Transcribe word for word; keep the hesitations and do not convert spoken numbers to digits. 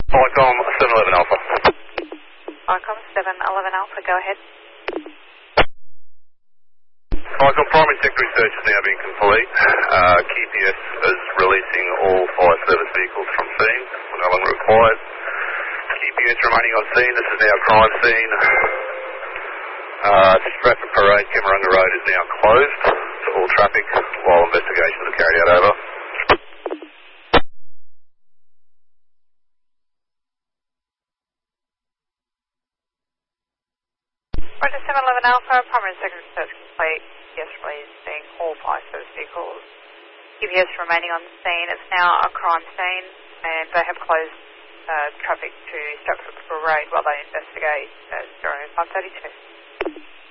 Icom seven eleven Alpha. Icom seven eleven Alpha, go ahead. Icom primary secondary search is now being complete. Uh, Q P S is releasing all fire service vehicles from scene. We're no longer required. Q P S remaining on scene. This is now a crime scene. Uh, Stratford Parade, Camarunga Road is now closed to all traffic while investigations are carried out. Over. Roger seven eleven Alpha, primary and secondary search complete. Yes, releasing all fire service vehicles. Q P S remaining on the scene. It's now a crime scene and they have closed uh, traffic to Stratford Parade while they investigate at zero five thirty-two.